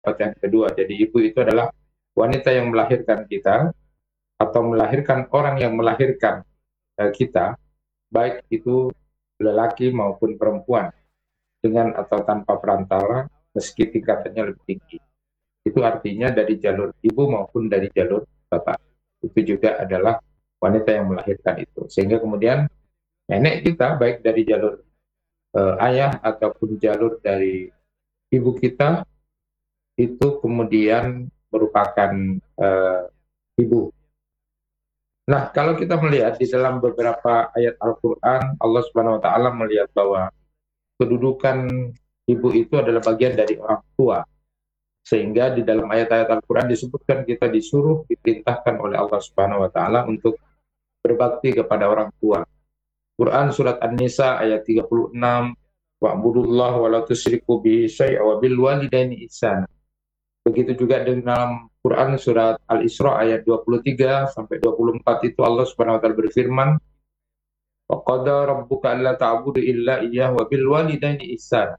pendapat yang kedua. Jadi ibu itu adalah wanita yang melahirkan kita atau melahirkan orang yang melahirkan kita, baik itu lelaki maupun perempuan, dengan atau tanpa perantara, meski tingkatannya lebih tinggi. Itu artinya dari jalur ibu maupun dari jalur bapak. Itu juga adalah wanita yang melahirkan itu. Sehingga kemudian nenek kita, baik dari jalur ayah ataupun jalur dari ibu kita, itu kemudian merupakan ibu. Nah, kalau kita melihat di dalam beberapa ayat Al-Quran, Allah Subhanahu Wa Taala melihat bahwa kedudukan ibu itu adalah bagian dari orang tua. Sehingga di dalam ayat-ayat Al-Quran disebutkan kita disuruh, diperintahkan oleh Allah Subhanahu Wa Taala untuk berbakti kepada orang tua. Quran surat An-Nisa ayat 36, wa'budullah wa la tusyriku bihi syai'a wa bil walidaini ihsana. Begitu juga dalam Quran surat Al-Isra ayat 23 sampai 24 itu Allah Subhanahu wa taala berfirman, wa qada rabbuka alla ta'budu illa iyyahu wa bil walidaini ihsana.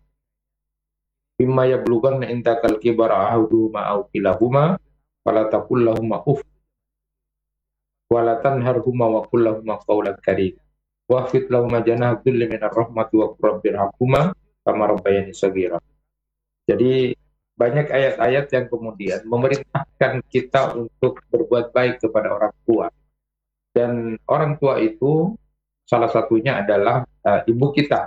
Imma yablughanna indakal kibara ahaduhuma aw kilahuma fala taqul lahumā uff wa la tanharhumā wa qul lahumā qawlan karīma. Wahfid lahumā janaha dzulli minar rahmati wa qur rabbirhamhumā kama rabbayani shaghīrā. Jadi banyak ayat-ayat yang kemudian memerintahkan kita untuk berbuat baik kepada orang tua. Dan orang tua itu salah satunya adalah ibu kita.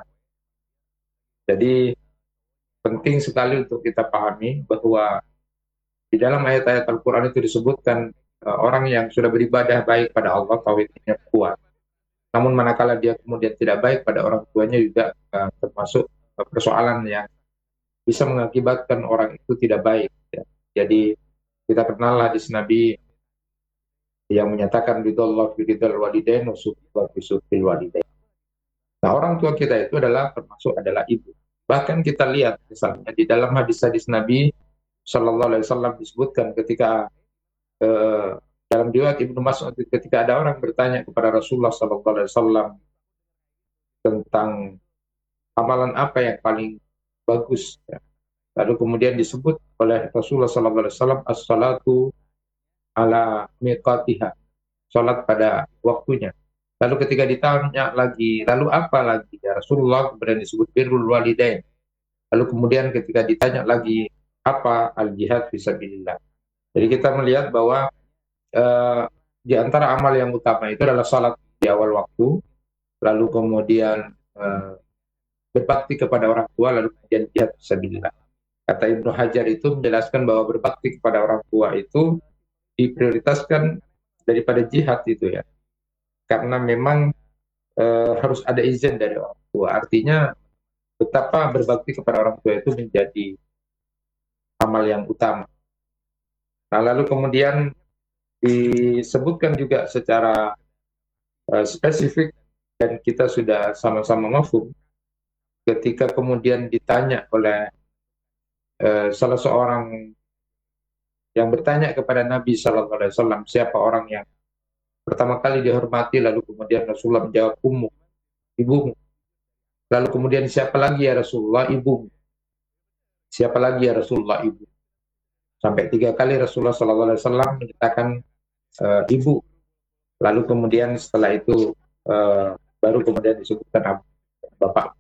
Jadi penting sekali untuk kita pahami bahwa di dalam ayat-ayat Al-Quran itu disebutkan orang yang sudah beribadah baik pada Allah, tauhidnya kuat. Namun manakala dia kemudian tidak baik pada orang tuanya juga termasuk persoalan yang bisa mengakibatkan orang itu tidak baik. Ya. Jadi kita kenal hadis Nabi yang menyatakan ridallah fi ridal walidain wa sukhillah fi sukhil walidain. Nah, orang tua kita itu termasuk adalah ibu. Bahkan kita lihat misalnya di dalam hadis-hadis Nabi Shallallahu Alaihi Wasallam disebutkan ketika dalam riwayat Ibnu Mas'ud ketika ada orang bertanya kepada Rasulullah Shallallahu Alaihi Wasallam tentang amalan apa yang paling bagus, ya. Lalu kemudian disebut oleh Rasulullah SAW as-salatu ala miqatiha, salat pada waktunya. Lalu ketika ditanya lagi, lalu apa lagi ya Rasulullah, kemudian disebut birrul walidain. Lalu kemudian ketika ditanya lagi apa al-jihad fisabilillah. Jadi kita melihat bahwa di antara amal yang utama itu adalah salat di awal waktu, lalu kemudian berbakti kepada orang tua, lalu kemudian jihad fisabilillah. Kata Ibnu Hajar itu menjelaskan bahwa berbakti kepada orang tua itu diprioritaskan daripada jihad itu ya. Karena memang harus ada izin dari orang tua. Artinya betapa berbakti kepada orang tua itu menjadi amal yang utama. Nah, lalu kemudian disebutkan juga secara spesifik dan kita sudah sama-sama mafhum ketika kemudian ditanya oleh salah seorang yang bertanya kepada Nabi Shallallahu Alaihi Wasallam siapa orang yang pertama kali dihormati, lalu kemudian Rasulullah menjawab ummu, ibumu. Lalu kemudian siapa lagi ya Rasulullah? Ibumu. Siapa lagi ya Rasulullah? Ibu. Sampai 3 kali Rasulullah Shallallahu Alaihi Wasallam menyatakan ibu. Lalu kemudian setelah itu baru kemudian disebutkan bapak.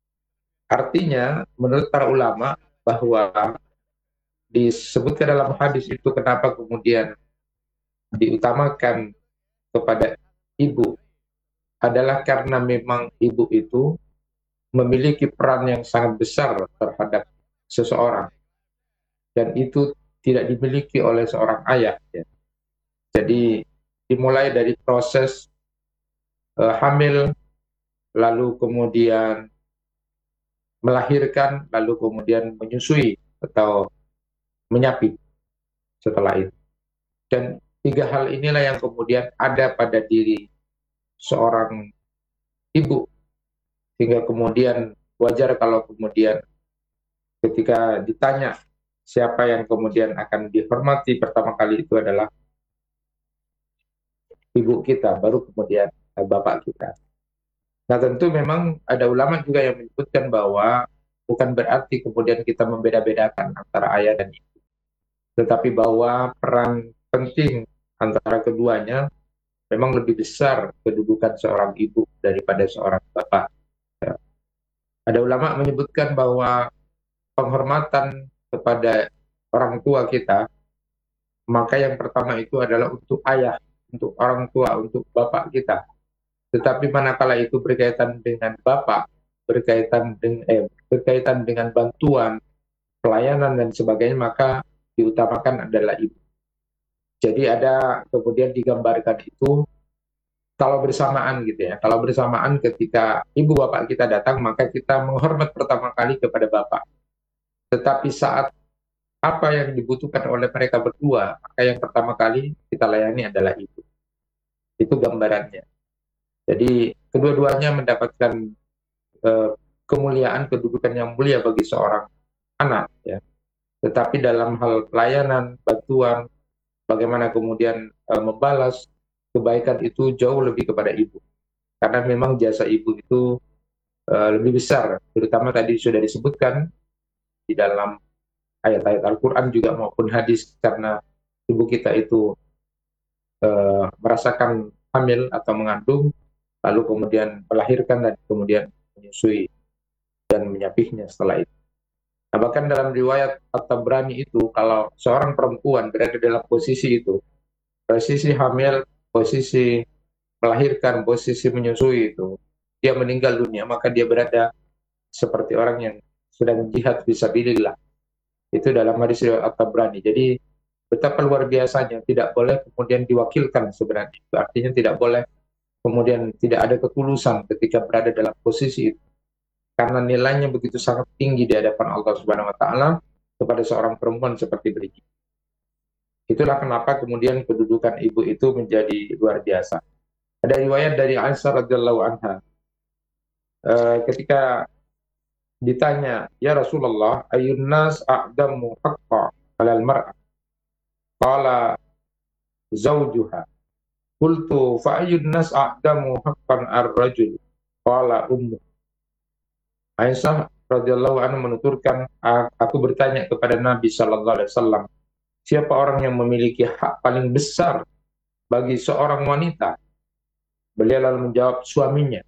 Artinya menurut para ulama bahwa disebutkan dalam hadis itu kenapa kemudian diutamakan kepada ibu adalah karena memang ibu itu memiliki peran yang sangat besar terhadap seseorang dan itu tidak dimiliki oleh seorang ayah ya. Jadi dimulai dari proses hamil, lalu kemudian melahirkan, lalu kemudian menyusui atau menyapi setelah itu. Dan 3 hal inilah yang kemudian ada pada diri seorang ibu, sehingga kemudian wajar kalau kemudian ketika ditanya siapa yang kemudian akan dihormati pertama kali itu adalah ibu kita, baru kemudian bapak kita. Nah tentu memang ada ulama juga yang menyebutkan bahwa bukan berarti kemudian kita membeda-bedakan antara ayah dan ibu. tetapi bahwa peran penting antara keduanya memang lebih besar kedudukan seorang ibu daripada seorang bapak. Ya. Ada ulama menyebutkan bahwa penghormatan kepada orang tua kita, maka yang pertama itu adalah untuk ayah, untuk orang tua, untuk bapak kita. Tetapi manakala itu berkaitan dengan bapak, berkaitan dengan bantuan, pelayanan dan sebagainya, maka diutamakan adalah ibu. Jadi ada kemudian digambarkan itu kalau bersamaan gitu ya. Kalau bersamaan ketika ibu bapak kita datang, maka kita menghormat pertama kali kepada bapak. Tetapi saat apa yang dibutuhkan oleh mereka berdua, maka yang pertama kali kita layani adalah ibu. Itu gambarannya. Jadi kedua-duanya mendapatkan kemuliaan, kedudukan yang mulia bagi seorang anak ya. Tetapi dalam hal pelayanan, bantuan, bagaimana kemudian membalas kebaikan itu jauh lebih kepada ibu. Karena memang jasa ibu itu lebih besar, terutama tadi sudah disebutkan di dalam ayat-ayat Al-Quran juga maupun hadis, karena ibu kita itu merasakan hamil atau mengandung, lalu kemudian melahirkan dan kemudian menyusui dan menyapihnya setelah itu. Nah, bahkan dalam riwayat At-Tabrani itu, kalau seorang perempuan berada dalam posisi itu, posisi hamil, posisi melahirkan, posisi menyusui itu, dia meninggal dunia, maka dia berada seperti orang yang sedang jihad fisabilillah. Itu dalam hadis riwayat At-Tabrani. Jadi betapa luar biasanya, tidak boleh kemudian diwakilkan sebenarnya. Itu artinya tidak boleh kemudian tidak ada ketulusan ketika berada dalam posisi itu. Karena nilainya begitu sangat tinggi di hadapan Allah Subhanahu wa taala kepada seorang perempuan seperti Brigi. Itulah kenapa kemudian kedudukan ibu itu menjadi luar biasa. Ada riwayat dari Aisyah radhiyallahu anha, ketika ditanya, "Ya Rasulullah, ayyun nas a'damu haqqa 'alal mar'ah?" Qala zawjuha. Qultu fa ayyun nas a'damu haqqan ar-rajul? Qala ummu. Aisyah radhiyallahu anha menuturkan, aku bertanya kepada Nabi sallallahu alaihi wasallam, siapa orang yang memiliki hak paling besar bagi seorang wanita? Beliau lalu menjawab, suaminya.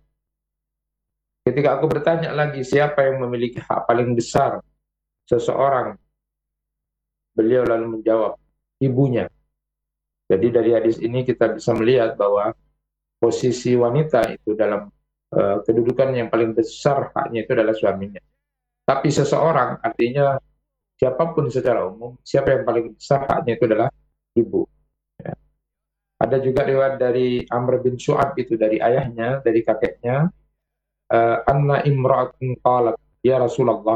Ketika aku bertanya lagi, siapa yang memiliki hak paling besar seseorang? Beliau lalu menjawab, ibunya. Jadi dari hadis ini kita bisa melihat bahwa posisi wanita itu dalam kedudukan yang paling besar haknya itu adalah suaminya. Tapi seseorang, artinya siapapun secara umum, siapa yang paling besar haknya itu adalah ibu. Ya. Ada juga riwayat dari Amr bin Syu'ab, itu dari ayahnya, dari kakeknya, anna imra'atun qalat, ya Rasulullah,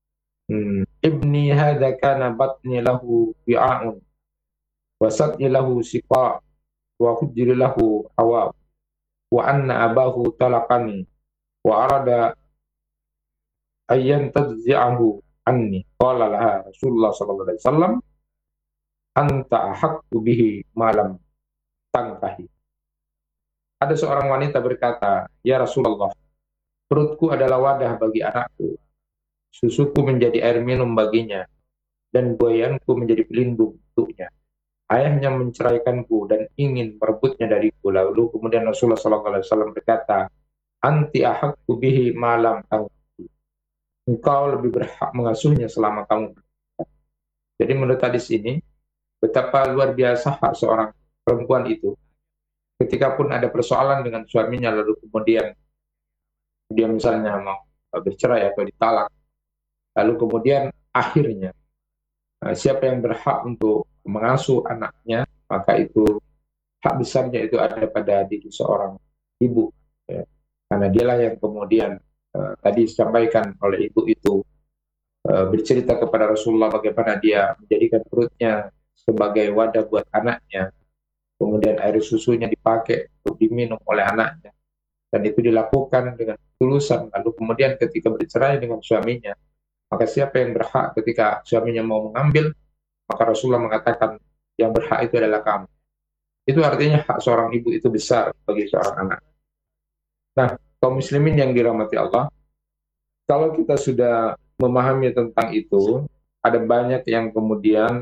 ibni hadza kana batni lahu wi'a'un wa satni lahu siqa wa hujri lahu hawa wa anna abahu talaqani wa arada ayyan tadzi'ahu anni. Qala laha Rasulullah sallallahu alaihi wasallam, anta ahaqqu bihi malam tangkahi. Ada seorang wanita berkata, ya Rasulullah, perutku adalah wadah bagi anakku, susuku menjadi air minum baginya, dan buayanku menjadi pelindung untuknya. Ayahnya menceraikanku dan ingin merebutnya dariku. Lalu kemudian Rasulullah SAW berkata, anti ahaqqu bihi malam tangkahi. Engkau lebih berhak mengasuhnya selama kamu. Jadi menurut hadis ini, betapa luar biasa hak seorang perempuan itu. Ketika pun ada persoalan dengan suaminya, lalu kemudian dia misalnya mau bercerai atau ditalak, lalu kemudian akhirnya siapa yang berhak untuk mengasuh anaknya, maka itu hak besarnya itu ada pada diri seorang ibu, ya. Karena dialah yang kemudian tadi disampaikan oleh ibu itu, bercerita kepada Rasulullah bagaimana dia menjadikan perutnya sebagai wadah buat anaknya, kemudian air susunya dipakai untuk diminum oleh anaknya, dan itu dilakukan dengan ketulusan. Lalu kemudian ketika bercerai dengan suaminya, maka siapa yang berhak ketika suaminya mau mengambil, maka Rasulullah mengatakan yang berhak itu adalah kamu. Itu artinya hak seorang ibu itu besar bagi seorang anak. Nah, kaum muslimin yang dirahmati Allah, kalau kita sudah memahami tentang itu, ada banyak yang kemudian